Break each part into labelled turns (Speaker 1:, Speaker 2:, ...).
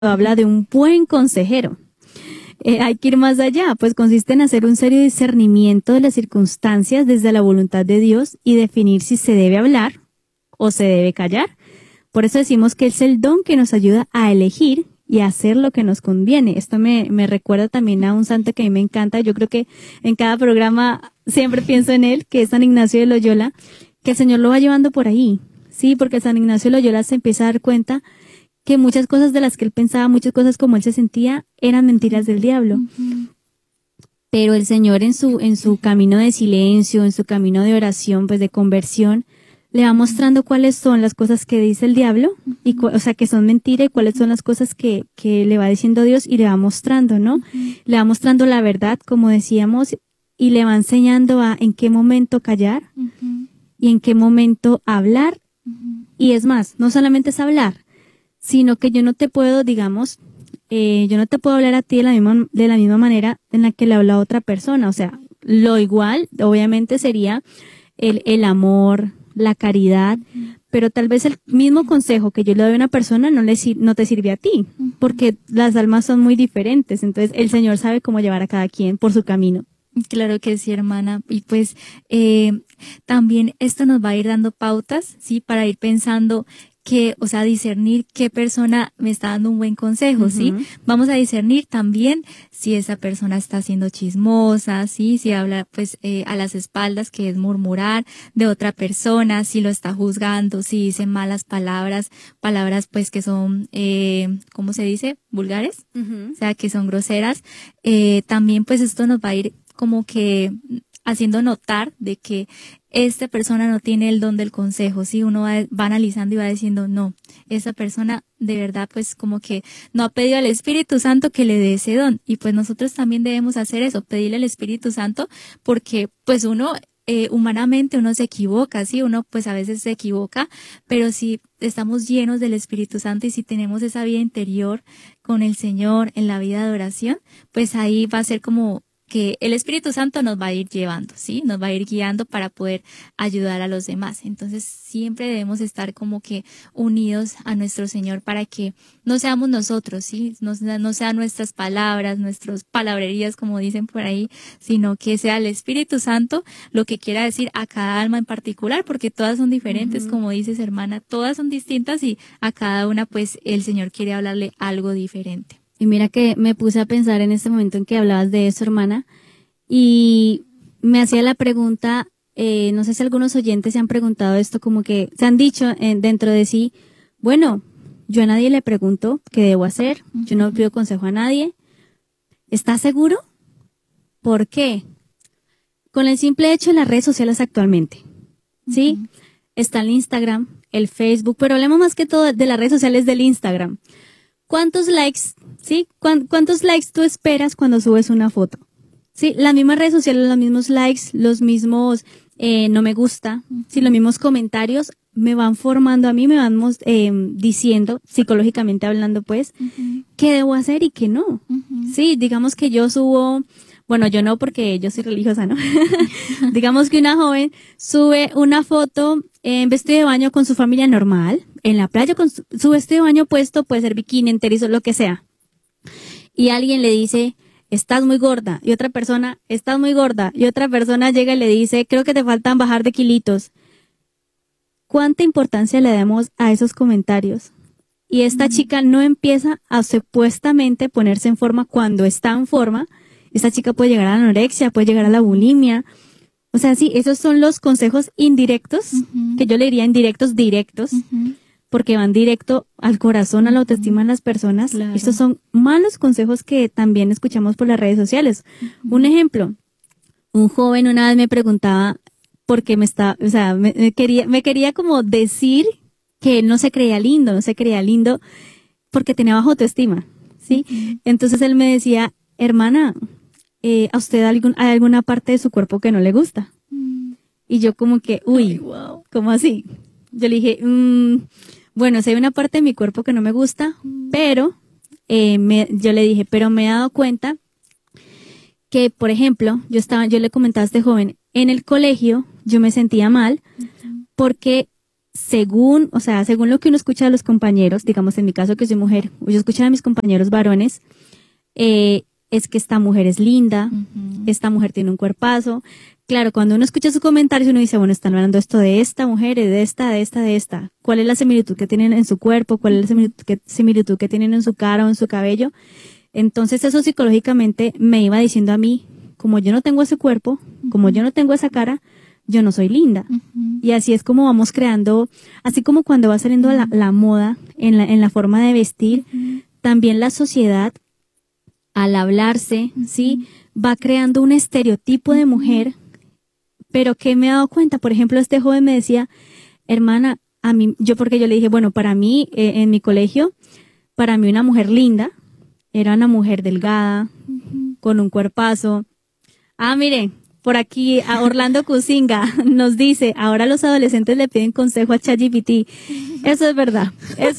Speaker 1: habla de un buen consejero. Hay que ir más allá, pues consiste en hacer un serio discernimiento de las circunstancias desde la voluntad de Dios y definir si se debe hablar o se debe callar. Por eso decimos que es el don que nos ayuda a elegir y a hacer lo que nos conviene. Esto me recuerda también a un santo que a mí me encanta. Yo creo que en cada programa siempre pienso en él, que es San Ignacio de Loyola, que el Señor lo va llevando por ahí. Sí, porque San Ignacio de Loyola se empieza a dar cuenta que muchas cosas de las que él pensaba, muchas cosas como él se sentía, eran mentiras del diablo. Pero el Señor en su camino de silencio, en su camino de oración, pues de conversión, le va mostrando cuáles son las cosas que dice el diablo, y o sea, que son mentira, y cuáles son las cosas que le va diciendo Dios, y le va mostrando, ¿no? Le va mostrando la verdad, como decíamos, y le va enseñando a en qué momento callar, y en qué momento hablar. Y es más, no solamente es hablar, sino que yo no te puedo, digamos, yo no te puedo hablar a ti de la misma manera en la que le habla a otra persona. O sea, lo igual, obviamente, sería el amor, la caridad, pero tal vez el mismo consejo que yo le doy a una persona no te sirve a ti, porque las almas son muy diferentes. Entonces, el Señor sabe cómo llevar a cada quien por su camino.
Speaker 2: Claro que sí, hermana. Y pues también esto nos va a ir dando pautas, ¿sí? Para ir pensando o sea, discernir qué persona me está dando un buen consejo, ¿sí? Vamos a discernir también si esa persona está siendo chismosa, ¿sí? Si habla, pues, a las espaldas, que es murmurar de otra persona, si lo está juzgando, si dice malas palabras, pues, que son, ¿cómo se dice? Vulgares, o sea, que son groseras. También, pues, esto nos va a ir como que haciendo notar de que esta persona no tiene el don del consejo, ¿sí? Uno va analizando y va diciendo, no, esa persona de verdad pues como que no ha pedido al Espíritu Santo que le dé ese don. Y pues nosotros también debemos hacer eso, pedirle al Espíritu Santo, porque pues uno humanamente uno se equivoca, ¿sí? Uno pues a veces se equivoca, pero si estamos llenos del Espíritu Santo y si tenemos esa vida interior con el Señor en la vida de oración, pues ahí va a ser como que el Espíritu Santo nos va a ir llevando, ¿sí? Nos va a ir guiando para poder ayudar a los demás. Entonces, siempre debemos estar como que unidos a nuestro Señor para que no seamos nosotros, ¿sí? No sean nuestras palabras, nuestras palabrerías, como dicen por ahí, sino que sea el Espíritu Santo lo que quiera decir a cada alma en particular, porque todas son diferentes, como dices, hermana, todas son distintas y a cada una, pues, el Señor quiere hablarle algo diferente.
Speaker 1: Y mira que me puse a pensar en este momento en que hablabas de eso, hermana, y me hacía la pregunta, no sé si algunos oyentes se han preguntado esto, como que se han dicho dentro de sí, bueno, yo a nadie le pregunto qué debo hacer, yo no pido consejo a nadie. ¿Estás seguro? ¿Por qué? Con el simple hecho de las redes sociales actualmente, ¿sí? Está el Instagram, el Facebook, pero hablemos más que todo de las redes sociales del Instagram. ¿Cuántos likes, sí? ¿Cuántos likes tú esperas cuando subes una foto? Sí, las mismas redes sociales, los mismos likes, los mismos no me gusta, sí, los mismos comentarios me van formando a mí, me van diciendo, psicológicamente hablando, pues, qué debo hacer y qué no. Sí, digamos que yo subo, bueno, yo no porque yo soy religiosa, ¿no? Digamos que una joven sube una foto en vestido de baño con su familia normal, en la playa con su vestido de baño puesto, puede ser bikini, enterizo, lo que sea. Y alguien le dice, estás muy gorda. Y otra persona, estás muy gorda. Y otra persona llega y le dice, creo que te faltan bajar de kilitos. ¿Cuánta importancia le damos a esos comentarios? Y esta chica no empieza a supuestamente ponerse en forma cuando está en forma. Esta chica puede llegar a la anorexia, puede llegar a la bulimia. O sea, sí, esos son los consejos indirectos, que yo le diría indirectos, directos, porque van directo al corazón, a la autoestima de las personas. Claro. Estos son malos consejos que también escuchamos por las redes sociales. Un ejemplo, un joven una vez me preguntaba por qué me quería como decir que él no se creía lindo, porque tenía baja autoestima, ¿sí? Entonces él me decía, hermana, ¿a usted hay alguna parte de su cuerpo que no le gusta? Y yo como que, uy, wow, ¿cómo así? Yo le dije, bueno, si hay una parte de mi cuerpo que no me gusta, pero yo le dije, pero me he dado cuenta que, por ejemplo, yo le comentaba a este joven, en el colegio yo me sentía mal porque según lo que uno escucha de los compañeros, digamos en mi caso que soy mujer, yo escucho a mis compañeros varones, es que esta mujer es linda, esta mujer tiene un cuerpazo. Claro, cuando uno escucha sus comentarios, uno dice, bueno, están hablando esto de esta mujer, de esta. ¿Cuál es la similitud que tienen en su cuerpo? ¿Cuál es la similitud que tienen en su cara o en su cabello? Entonces eso psicológicamente me iba diciendo a mí, como yo no tengo ese cuerpo, como yo no tengo esa cara, yo no soy linda. Y así es como vamos creando, así como cuando va saliendo la moda en la forma de vestir, también la sociedad, al hablarse, ¿sí? Va creando un estereotipo de mujer. Pero que me he dado cuenta, por ejemplo, este joven me decía, hermana, porque yo le dije, bueno, para mí, en mi colegio, para mí una mujer linda era una mujer delgada, con un cuerpazo. Mire, por aquí a Orlando Cusinga nos dice, ahora los adolescentes le piden consejo a ChatGPT. Eso es verdad.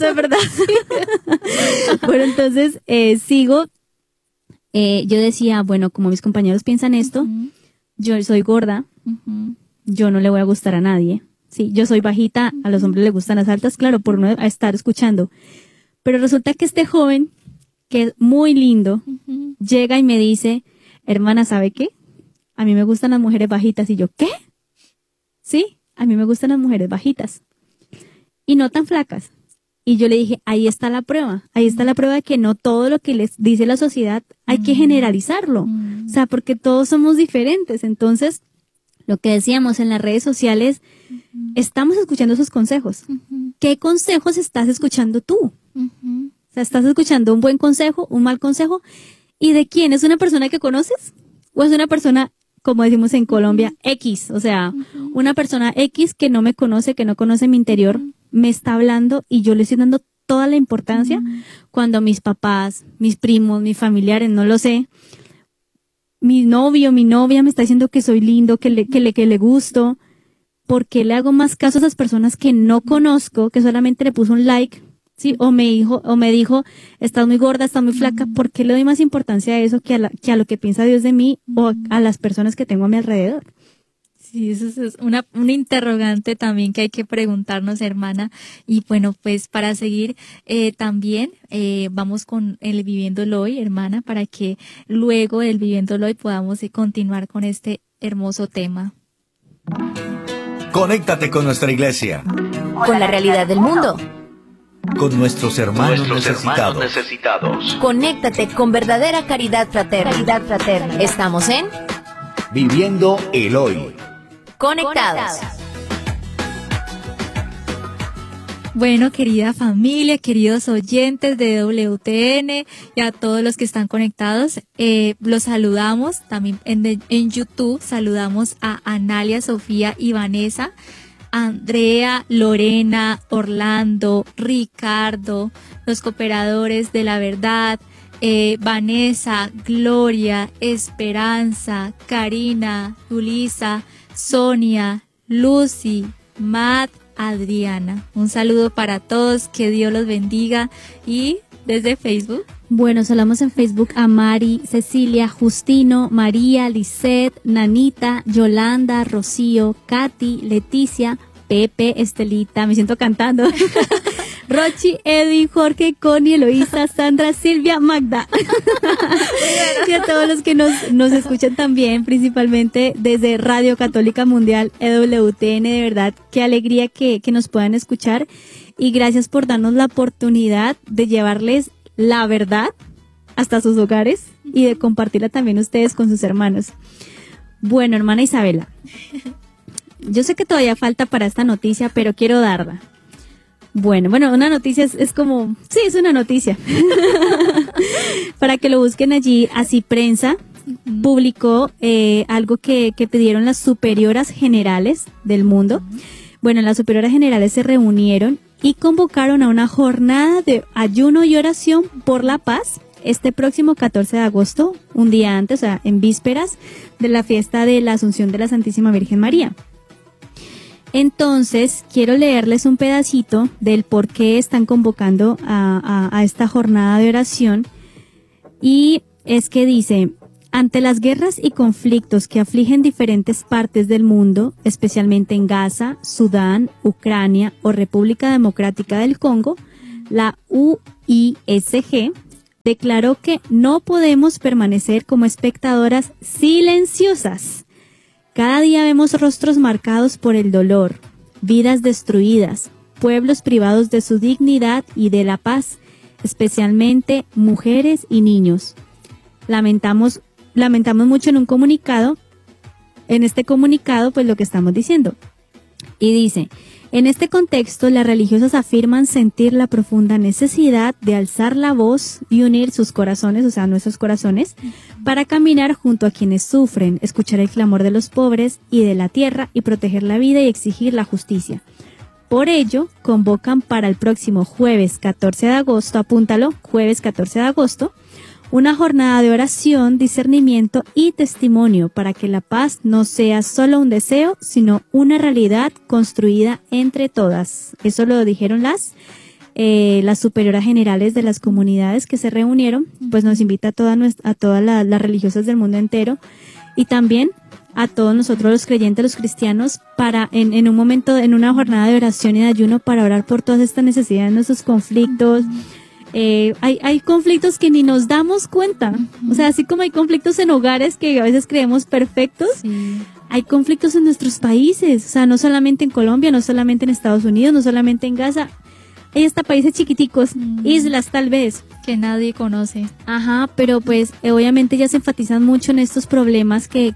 Speaker 1: Bueno, entonces, sigo. Yo decía, bueno, como mis compañeros piensan esto, yo soy gorda, yo no le voy a gustar a nadie. Sí, yo soy bajita, a los hombres les gustan las altas, claro, por no estar escuchando. Pero resulta que este joven, que es muy lindo, llega y me dice, hermana, ¿sabe qué? A mí me gustan las mujeres bajitas. Y yo, ¿qué? Sí, a mí me gustan las mujeres bajitas. Y no tan flacas. Y yo le dije, ahí está la prueba de que no todo lo que les dice la sociedad hay que generalizarlo. O sea, porque todos somos diferentes. Entonces, lo que decíamos en las redes sociales, estamos escuchando esos consejos. ¿Qué consejos estás escuchando tú? O sea, ¿estás escuchando un buen consejo, un mal consejo? ¿Y de quién? ¿Es una persona que conoces? ¿O es una persona, como decimos en Colombia, X? O sea, una persona X que no me conoce, que no conoce mi interior, me está hablando y yo le estoy dando toda la importancia cuando mis papás, mis primos, mis familiares, no lo sé, mi novio, mi novia me está diciendo que soy lindo, que le gusto. ¿Por qué le hago más caso a esas personas que no conozco, que solamente le puso un like, sí? O me dijo, estás muy gorda, estás muy flaca. ¿Por qué le doy más importancia a eso que a lo que piensa Dios de mí o a las personas que tengo a mi alrededor?
Speaker 2: Sí, eso es un interrogante también que hay que preguntarnos, hermana. Y bueno, pues para seguir también vamos con el Viviéndolo Hoy, hermana, para que luego del Viviéndolo Hoy podamos continuar con este hermoso tema.
Speaker 3: Conéctate con nuestra iglesia.
Speaker 4: Con la realidad del mundo.
Speaker 3: Con nuestros hermanos necesitados.
Speaker 4: Conéctate con verdadera caridad fraterna. Estamos en
Speaker 3: Viviendo el Hoy.
Speaker 4: Conectados.
Speaker 2: Bueno, querida familia, queridos oyentes de WTN y a todos los que están conectados, los saludamos también en YouTube. Saludamos a Analia, Sofía y Vanessa, Andrea, Lorena, Orlando, Ricardo, los cooperadores de la verdad, Vanessa, Gloria, Esperanza, Karina, Julisa, Sonia, Lucy, Matt, Adriana. Un saludo para todos, que Dios los bendiga. Y desde Facebook.
Speaker 1: Bueno, saludamos en Facebook a Mari, Cecilia, Justino, María, Lisette, Nanita, Yolanda, Rocío, Katy, Leticia, Pepe, Estelita, me siento cantando. Rochi, Eddie, Jorge, Connie, Eloísa, Sandra, Silvia, Magda. Y a todos los que nos escuchan también, principalmente desde Radio Católica Mundial, EWTN, de verdad, qué alegría que nos puedan escuchar. Y gracias por darnos la oportunidad de llevarles la verdad hasta sus hogares y de compartirla también ustedes con sus hermanos. Bueno, hermana Isabela, yo sé que todavía falta para esta noticia, pero quiero darla. Bueno, una noticia es como, sí, es una noticia. Para que lo busquen allí, Así Prensa publicó algo que pidieron las superioras generales del mundo. Bueno, las superioras generales se reunieron y convocaron a una jornada de ayuno y oración por la paz este próximo 14 de agosto, un día antes, o sea, en vísperas de la fiesta de la Asunción de la Santísima Virgen María. Entonces, quiero leerles un pedacito del por qué están convocando a esta jornada de oración. Y es que dice, Ante las guerras y conflictos que afligen diferentes partes del mundo, especialmente en Gaza, Sudán, Ucrania o República Democrática del Congo, la UISG declaró que no podemos permanecer como espectadoras silenciosas. Cada día vemos rostros marcados por el dolor, vidas destruidas, pueblos privados de su dignidad y de la paz, especialmente mujeres y niños. Lamentamos mucho en este comunicado, pues lo que estamos diciendo. Y dice, en este contexto, las religiosas afirman sentir la profunda necesidad de alzar la voz y unir sus corazones, o sea, nuestros corazones, para caminar junto a quienes sufren, escuchar el clamor de los pobres y de la tierra y proteger la vida y exigir la justicia. Por ello, convocan para el próximo jueves 14 de agosto, apúntalo, jueves 14 de agosto, una jornada de oración, discernimiento y testimonio para que la paz no sea solo un deseo, sino una realidad construida entre todas. Eso lo dijeron las superioras generales de las comunidades que se reunieron, pues nos invita a todas las religiosas del mundo entero y también a todos nosotros los creyentes, los cristianos, para en un momento, en una jornada de oración y de ayuno para orar por todas estas necesidades, nuestros conflictos. Hay conflictos que ni nos damos cuenta. O sea, así como hay conflictos en hogares que a veces creemos perfectos, hay conflictos en nuestros países. O sea, no solamente en Colombia, no solamente en Estados Unidos, no solamente en Gaza. Hay hasta países chiquiticos, islas tal vez,
Speaker 2: que nadie conoce.
Speaker 1: Ajá, pero pues obviamente ya se enfatizan mucho en estos problemas que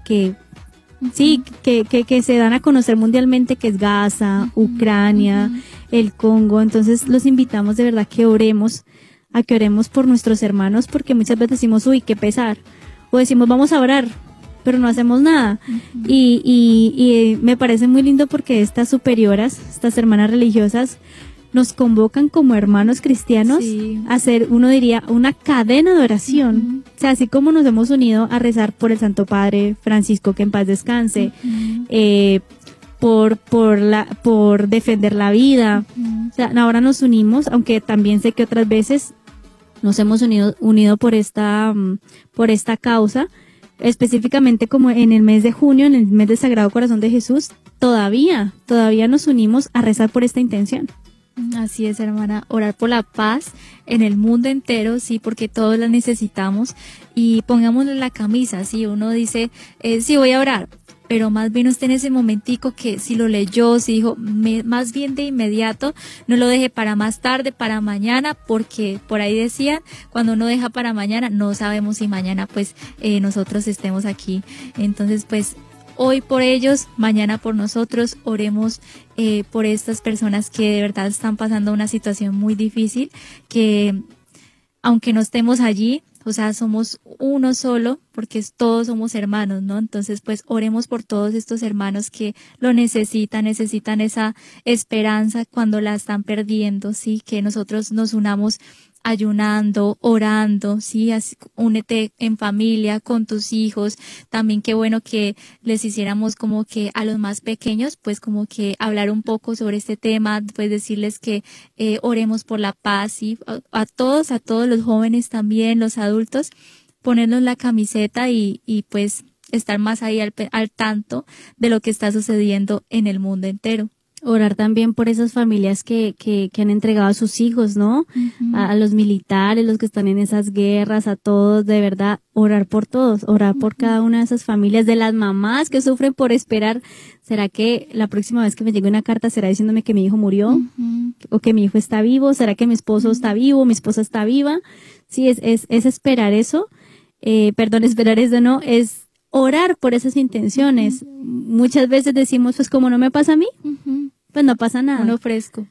Speaker 1: se dan a conocer mundialmente, que es Gaza, Ucrania, el Congo. Entonces los invitamos de verdad que oremos por nuestros hermanos, porque muchas veces decimos, uy, qué pesar, o decimos, vamos a orar, pero no hacemos nada. Y me parece muy lindo porque estas superioras, estas hermanas religiosas, nos convocan como hermanos cristianos a hacer, uno diría, una cadena de oración. O sea, así como nos hemos unido a rezar por el Santo Padre Francisco, que en paz descanse, por defender la vida. O sea, ahora nos unimos, aunque también sé que otras veces nos hemos unido por esta causa, específicamente como en el mes de junio, en el mes del Sagrado Corazón de Jesús, todavía nos unimos a rezar por esta intención.
Speaker 2: Así es, hermana, orar por la paz en el mundo entero, sí, porque todos la necesitamos, y pongámosle la camisa, sí, uno dice, sí, voy a orar, pero más bien usted en ese momentico que si lo leyó, si dijo, más bien de inmediato, no lo deje para más tarde, para mañana, porque por ahí decían, cuando uno deja para mañana, no sabemos si mañana pues nosotros estemos aquí. Entonces pues hoy por ellos, mañana por nosotros, oremos por estas personas que de verdad están pasando una situación muy difícil, que aunque no estemos allí, o sea, somos uno solo, porque todos somos hermanos, ¿no? Entonces, pues, oremos por todos estos hermanos que lo necesitan esa esperanza cuando la están perdiendo, ¿sí? Que nosotros nos unamos ayunando, orando, sí, así, únete en familia con tus hijos. También qué bueno que les hiciéramos como que a los más pequeños, pues como que hablar un poco sobre este tema, pues decirles que oremos por la paz, sí, a todos los jóvenes también, los adultos, ponernos la camiseta y pues estar más ahí al tanto de lo que está sucediendo en el mundo entero.
Speaker 1: Orar también por esas familias que han entregado a sus hijos, ¿no? A los militares, los que están en esas guerras, a todos, de verdad, orar por todos, orar por cada una de esas familias, de las mamás que sufren por esperar. ¿Será que la próxima vez que me llegue una carta será diciéndome que mi hijo murió? ¿O que mi hijo está vivo? ¿Será que mi esposo está vivo? ¿Mi esposa está viva? Sí, es esperar eso. Esperar eso no, es orar por esas intenciones. Muchas veces decimos, pues como no me pasa a mí, pues no pasa nada.
Speaker 2: Uno fresco.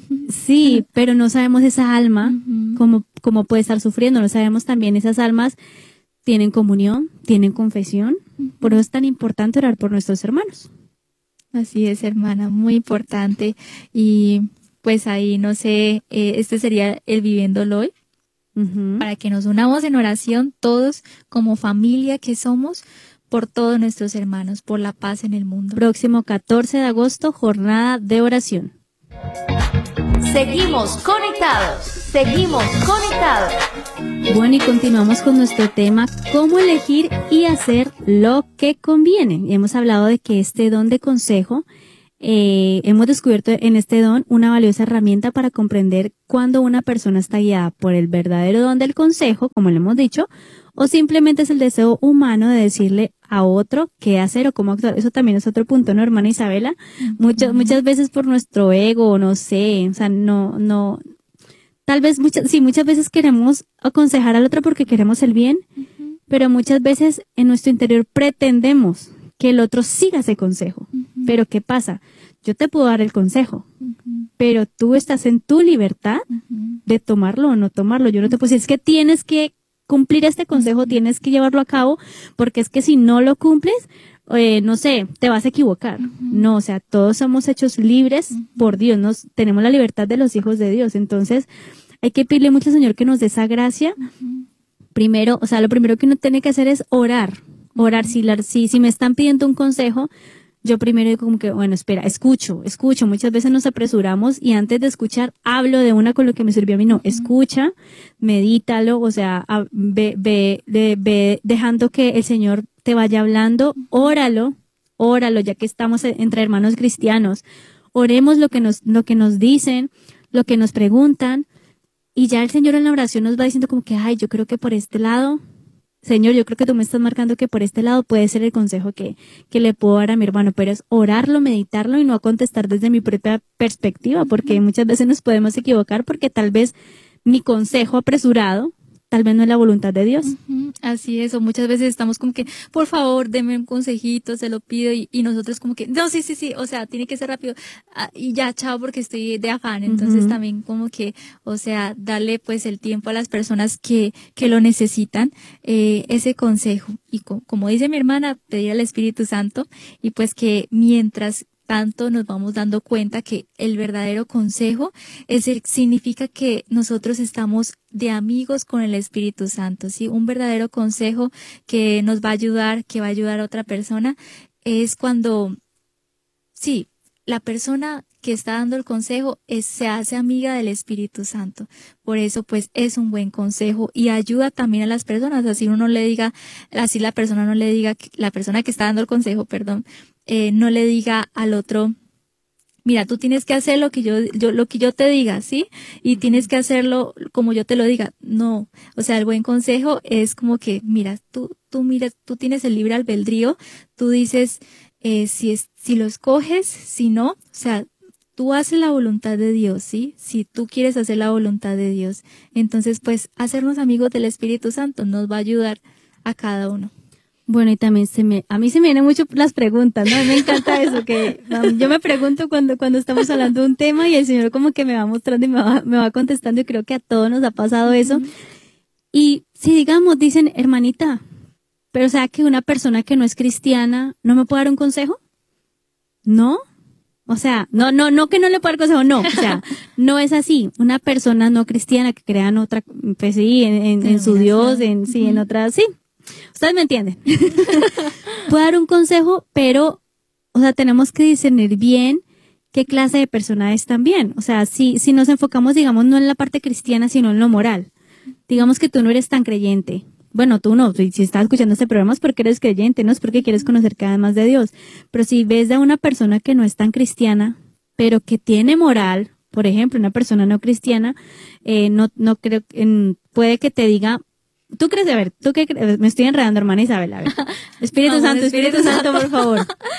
Speaker 1: Sí, pero no sabemos esa alma, cómo puede estar sufriendo. No sabemos también esas almas tienen comunión, tienen confesión. Por eso es tan importante orar por nuestros hermanos.
Speaker 2: Así es, hermana, muy importante. Y pues ahí, no sé, este sería el Viviéndolo Hoy. Para que nos unamos en oración todos como familia que somos por todos nuestros hermanos, por la paz en el mundo.
Speaker 1: Próximo 14 de agosto, jornada de oración.
Speaker 4: Seguimos conectados.
Speaker 1: Bueno, y continuamos con nuestro tema, cómo elegir y hacer lo que conviene. Y hemos hablado de que este don de consejo, hemos descubierto en este don una valiosa herramienta para comprender cuando una persona está guiada por el verdadero don del consejo, como le hemos dicho, o simplemente es el deseo humano de decirle a otro qué hacer o cómo actuar. Eso también es otro punto, ¿no, hermana Isabela? Muchas veces por nuestro ego, no sé, o sea, tal vez muchas veces queremos aconsejar al otro porque queremos el bien, pero muchas veces en nuestro interior pretendemos que el otro siga ese consejo. Pero ¿qué pasa? Yo te puedo dar el consejo, pero tú estás en tu libertad de tomarlo o no tomarlo. Yo no te puedo decir, es que tienes que cumplir este consejo, tienes que llevarlo a cabo, porque es que si no lo cumples, no sé, te vas a equivocar. No, o sea, todos somos hechos libres por Dios, tenemos la libertad de los hijos de Dios. Entonces, hay que pedirle mucho al Señor que nos dé esa gracia. Primero, o sea, lo primero que uno tiene que hacer es orar. Si me están pidiendo un consejo, yo primero digo como que, bueno, espera, escucho. Muchas veces nos apresuramos y antes de escuchar, hablo de una con lo que me sirvió a mí. No, escucha, medítalo, o sea, ve dejando que el Señor te vaya hablando, óralo, ya que estamos entre hermanos cristianos. Oremos lo que nos dicen, lo que nos preguntan, y ya el Señor en la oración nos va diciendo como que, ay, yo creo que por este lado, Señor, yo creo que tú me estás marcando que por este lado puede ser el consejo que le puedo dar a mi hermano, pero es orarlo, meditarlo y no contestar desde mi propia perspectiva, porque muchas veces nos podemos equivocar porque tal vez mi consejo apresurado, tal vez no es la voluntad de Dios.
Speaker 2: Así es, o muchas veces estamos como que, por favor, deme un consejito, se lo pido, y nosotros como que, no, sí, o sea, tiene que ser rápido, y ya, chao, porque estoy de afán. Entonces también como que, o sea, darle pues el tiempo a las personas que lo necesitan, ese consejo. Y como dice mi hermana, pedir al Espíritu Santo, y pues que mientras tanto nos vamos dando cuenta que el verdadero consejo significa que nosotros estamos de amigos con el Espíritu Santo, ¿sí? Un verdadero consejo que nos va a ayudar, que va a ayudar a otra persona, es cuando, sí, la persona que está dando el consejo se hace amiga del Espíritu Santo. Por eso, pues, es un buen consejo y ayuda también a las personas. Así la persona no le diga, la persona que está dando el consejo, no le diga al otro, mira, tú tienes que hacer lo que yo te diga, ¿sí? Y tienes que hacerlo como yo te lo diga. No, o sea, el buen consejo es como que, mira, tú tienes el libre albedrío, tú dices, si lo escoges, si no, o sea, tú haces la voluntad de Dios, ¿sí? Si tú quieres hacer la voluntad de Dios. Entonces, pues, hacernos amigos del Espíritu Santo nos va a ayudar a cada uno.
Speaker 1: Bueno, y también a mí se me vienen mucho las preguntas, ¿no? Me encanta eso, que yo me pregunto cuando estamos hablando de un tema y el Señor como que me va mostrando y me va contestando, y creo que a todos nos ha pasado eso. Y si digamos, dicen, hermanita, pero o sea que una persona que no es cristiana no me puede dar un consejo, ¿no? O sea, no que no le pueda dar consejo, no, o sea, no es así. Una persona no cristiana que crea en otra, pues sí, en su Dios, en otra, sí. Ustedes me entienden. Puedo dar un consejo, pero, o sea, tenemos que discernir bien qué clase de persona es también. O sea, si nos enfocamos, digamos, no en la parte cristiana, sino en lo moral. Digamos que tú no eres tan creyente. Bueno, tú no, si estás escuchando este programa es porque eres creyente, no es porque quieres conocer cada vez más de Dios. Pero si ves a una persona que no es tan cristiana, pero que tiene moral, por ejemplo, una persona no cristiana, no creo, puede que te diga, ¿tú crees? A ver, ¿tú qué crees? Me estoy enredando, hermana Isabel, a ver. Espíritu Santo, por favor.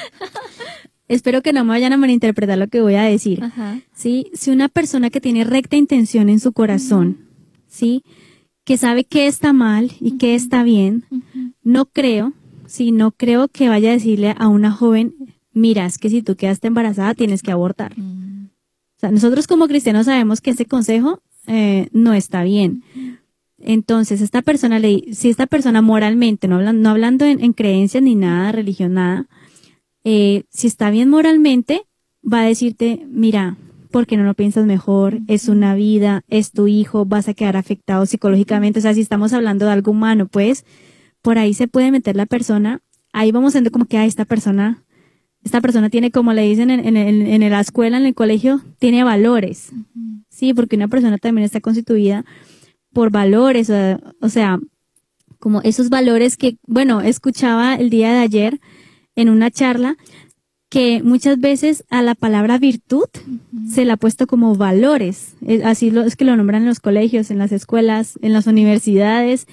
Speaker 1: Espero que no me vayan a malinterpretar lo que voy a decir. ¿Sí? Si una persona que tiene recta intención en su corazón, ¿sí? Que sabe qué está mal y qué está bien, no creo que vaya a decirle a una joven, mira, es que si tú quedaste embarazada tienes que abortar. O sea, nosotros como cristianos sabemos que ese consejo no está bien. Entonces, si esta persona moralmente, no hablando en creencias ni nada, religión, nada, si está bien moralmente, va a decirte, mira, ¿por qué no lo piensas mejor? Es una vida, es tu hijo, vas a quedar afectado psicológicamente. O sea, si estamos hablando de algo humano, pues, por ahí se puede meter la persona. Ahí vamos viendo como que esta persona tiene, como le dicen en la escuela, en el colegio, tiene valores. Sí, porque una persona también está constituida por valores, o sea, como esos valores que, bueno, escuchaba el día de ayer en una charla que muchas veces a la palabra virtud se le ha puesto como valores. Así es que lo nombran en los colegios, en las escuelas, en las universidades,